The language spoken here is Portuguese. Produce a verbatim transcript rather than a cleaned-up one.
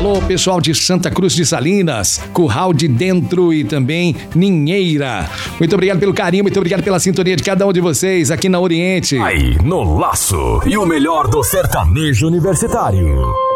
Alô, pessoal de Santa Cruz de Salinas, Curral de Dentro e também Ninheira. Muito obrigado pelo carinho, muito obrigado pela sintonia de cada um de vocês aqui na Oriente. Aí, no Laço. E o melhor do sertanejo universitário.